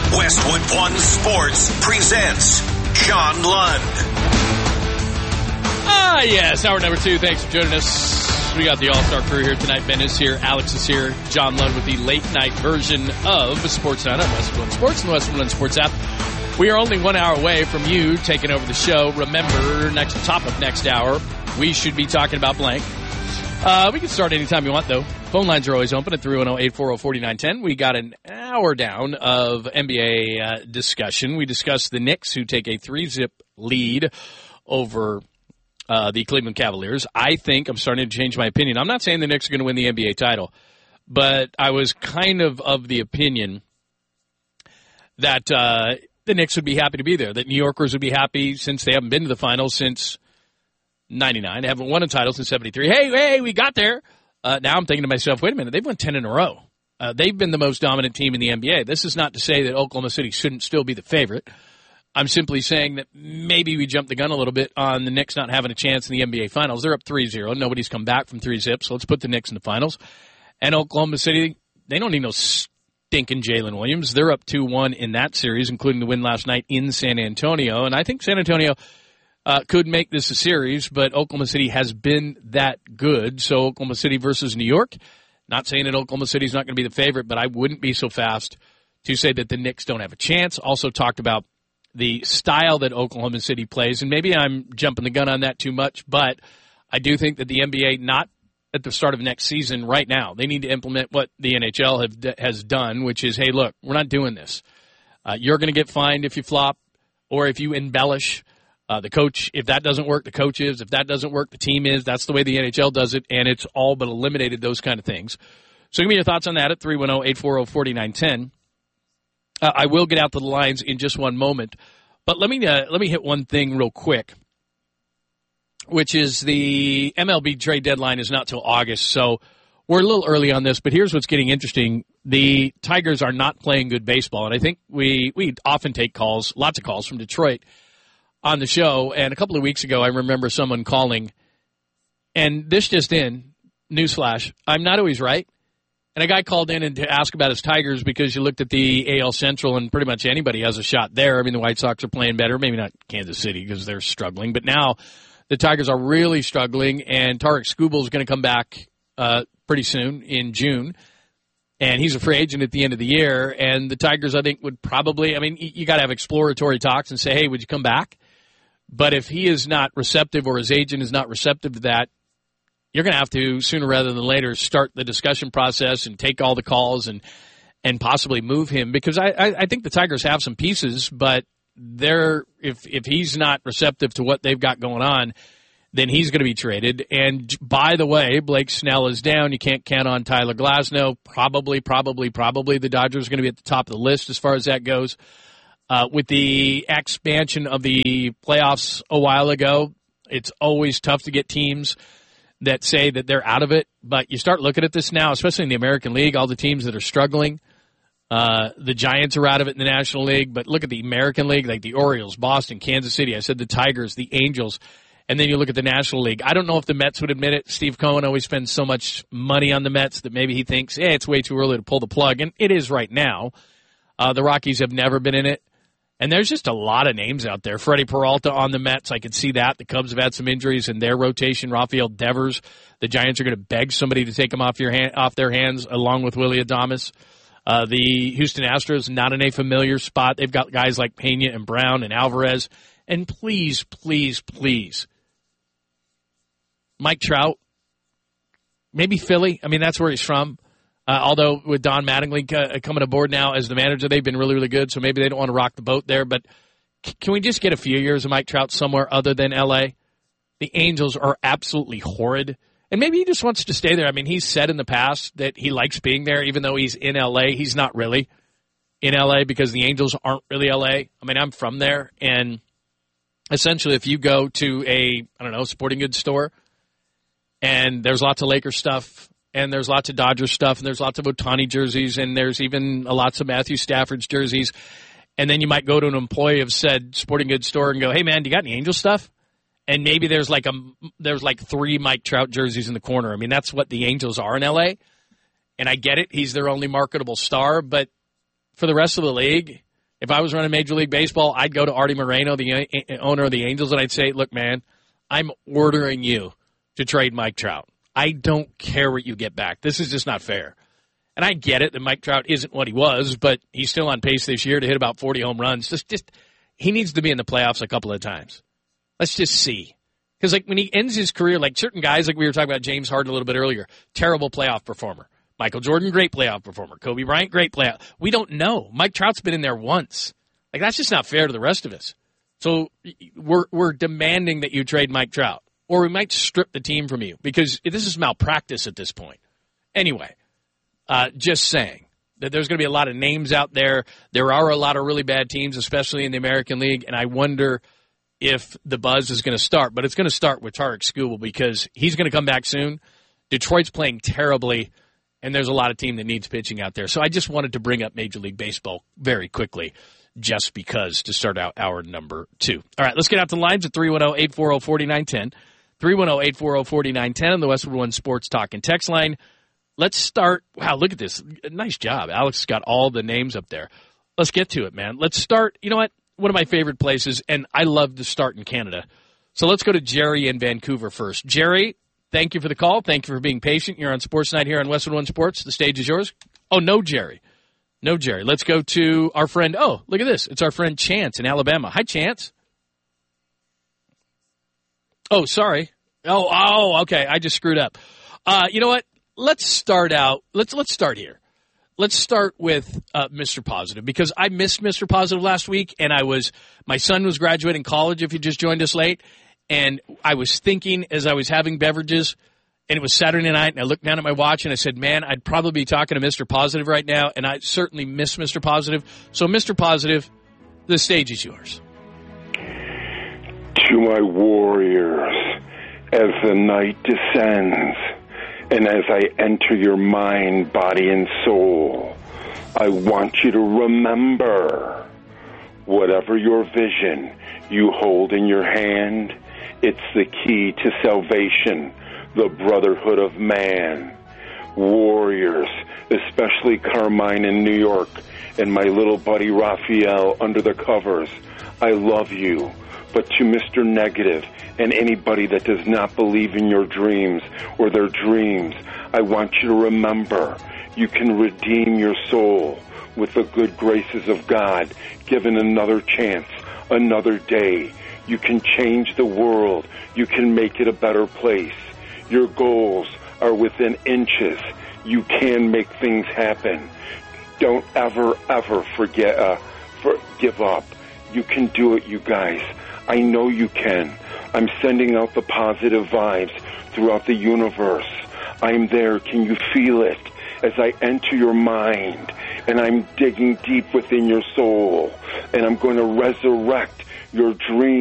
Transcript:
Westwood One Sports presents John Lund. Yes, hour number 2. Thanks for joining us. We got the all-star crew here tonight. Ben is here. Alex is here. John Lund with the late-night version of Sports Night on Westwood One Sports and the Westwood One Sports app. We are only 1 hour away from you taking over the show. Remember, top of next hour, we should be talking about blank. We can start anytime you want, though. Phone lines are always open at 310-840-4910. We got an hour down of NBA discussion. We discussed the Knicks, who take a 3-zip lead over the Cleveland Cavaliers. I think I'm starting to change my opinion. I'm not saying the Knicks are going to win the NBA title, but I was kind of the opinion that the Knicks would be happy to be there, that New Yorkers would be happy since they haven't been to the finals since 99. They haven't won a title since 73. Hey, we got there. Now I'm thinking to myself, wait a minute, they've won 10 in a row. They've been the most dominant team in the NBA. This is not to say that Oklahoma City shouldn't still be the favorite. I'm simply saying that maybe we jumped the gun a little bit on the Knicks not having a chance in the NBA Finals. They're up 3-0. Nobody's come back from 3-zip, so let's put the Knicks in the finals. And Oklahoma City, they don't need no stinking Jalen Williams. They're up 2-1 in that series, including the win last night in San Antonio. And I think San Antonio could make this a series, but Oklahoma City has been that good. So Oklahoma City versus New York, not saying that Oklahoma City's not going to be the favorite, but I wouldn't be so fast to say that the Knicks don't have a chance. Also talked about the style that Oklahoma City plays, and maybe I'm jumping the gun on that too much, but I do think that the NBA, not at the start of next season, right now, they need to implement what the NHL has done, which is, hey, look, we're not doing this. You're going to get fined if you flop or if you embellish. The coach, if that doesn't work, the coach is. If that doesn't work, the team is. That's the way the NHL does it, and it's all but eliminated those kind of things. So give me your thoughts on that at 310-840-4910. I will get out to the lines in just one moment, but let me hit one thing real quick, which is the MLB trade deadline is not till August, so we're a little early on this, but here's what's getting interesting. The Tigers are not playing good baseball, and I think we often take calls, lots of calls from Detroit on the show, and a couple of weeks ago I remember someone calling, and this just in, newsflash, I'm not always right. And a guy called in and to ask about his Tigers because you looked at the AL Central and pretty much anybody has a shot there. I mean, the White Sox are playing better. Maybe not Kansas City because they're struggling. But now the Tigers are really struggling, and Tarik Skubal is going to come back pretty soon in June. And he's a free agent at the end of the year. And the Tigers, I think, would probably – I mean, you got to have exploratory talks and say, hey, would you come back? But if he is not receptive or his agent is not receptive to that, you're going to have to, sooner rather than later, start the discussion process and take all the calls and possibly move him. Because I think the Tigers have some pieces, but if he's not receptive to what they've got going on, then he's going to be traded. And by the way, Blake Snell is down. You can't count on Tyler Glasnow. Probably the Dodgers are going to be at the top of the list as far as that goes. With the expansion of the playoffs a while ago, it's always tough to get teams that say that they're out of it, but you start looking at this now, especially in the American League, all the teams that are struggling. The Giants are out of it in the National League, but look at the American League, like the Orioles, Boston, Kansas City. I said the Tigers, the Angels, and then you look at the National League. I don't know if the Mets would admit it. Steve Cohen always spends so much money on the Mets that maybe he thinks, hey, it's way too early to pull the plug, and it is right now. The Rockies have never been in it. And there's just a lot of names out there. Freddie Peralta on the Mets, I could see that. The Cubs have had some injuries in their rotation. Rafael Devers, the Giants are going to beg somebody to take him off their hands, along with Willy Adames. The Houston Astros, not in a familiar spot. They've got guys like Pena and Brown and Alvarez. And please, Mike Trout, maybe Philly. I mean, that's where he's from. Although with Don Mattingly coming aboard now as the manager, they've been really, really good, so maybe they don't want to rock the boat there. But can we just get a few years of Mike Trout somewhere other than L.A.? The Angels are absolutely horrid. And maybe he just wants to stay there. I mean, he's said in the past that he likes being there, even though he's in L.A. He's not really in L.A. because the Angels aren't really L.A. I mean, I'm from there, and essentially if you go to a, sporting goods store, and there's lots of Lakers stuff, and there's lots of Dodgers stuff, and there's lots of Ohtani jerseys, and there's even lots of Matthew Stafford's jerseys. And then you might go to an employee of said sporting goods store and go, hey, man, do you got any Angel stuff? And maybe there's like 3 Mike Trout jerseys in the corner. I mean, that's what the Angels are in L.A. And I get it. He's their only marketable star. But for the rest of the league, If I was running Major League Baseball, I'd go to Artie Moreno, the owner of the Angels, and I'd say, look, man, I'm ordering you to trade Mike Trout. I don't care what you get back. This is just not fair. And I get it that Mike Trout isn't what he was, but he's still on pace this year to hit about 40 home runs. Just he needs to be in the playoffs a couple of times. Let's just see. Because like when he ends his career, like certain guys, like we were talking about James Harden a little bit earlier, terrible playoff performer. Michael Jordan, great playoff performer. Kobe Bryant, great playoff. We don't know. Mike Trout's been in there once. Like that's just not fair to the rest of us. So we're demanding that you trade Mike Trout, or we might strip the team from you because this is malpractice at this point. Anyway, just saying that there's going to be a lot of names out there. There are a lot of really bad teams, especially in the American League, and I wonder if the buzz is going to start. But it's going to start with Tarik Skubal because he's going to come back soon. Detroit's playing terribly, and there's a lot of team that needs pitching out there. So I just wanted to bring up Major League Baseball very quickly just because to start out hour number 2. All right, let's get out to the lines at 310-840-4910. 310-840-4910 on the Westwood One Sports Talk and Text line. Let's start. Wow, look at this. Nice job. Alex got all the names up there. Let's get to it, man. Let's start. You know what? One of my favorite places, and I love to start in Canada. So let's go to Jerry in Vancouver first. Jerry, thank you for the call. Thank you for being patient. You're on Sports Night here on Westwood One Sports. The stage is yours. Oh, no, Jerry. No, Jerry. Let's go to our friend. Oh, look at this. It's our friend Chance in Alabama. Hi, Chance. Oh, sorry. Oh, okay. I just screwed up. You know what? Let's start out. Let's start here. Let's start with Mr. Positive because I missed Mr. Positive last week, and my son was graduating college. If you just joined us late, and I was thinking as I was having beverages. And it was Saturday night, and I looked down at my watch, and I said, man, I'd probably be talking to Mr. Positive right now, and I certainly miss Mr. Positive. So, Mr. Positive, the stage is yours. To my warriors, as the night descends, and as I enter your mind, body, and soul, I want you to remember, whatever your vision you hold in your hand, it's the key to salvation. The brotherhood of man, warriors, especially Carmine in New York, and my little buddy Raphael under the covers. I love you, but to Mr. Negative and anybody that does not believe in your dreams or their dreams, I want you to remember you can redeem your soul with the good graces of God, given another chance, another day. You can change the world. You can make it a better place. Your goals are within inches. You can make things happen. Don't ever give up. You can do it, you guys. I know you can. I'm sending out the positive vibes throughout the universe. I'm there. Can you feel it? As I enter your mind, and I'm digging deep within your soul, and I'm going to resurrect your dreams.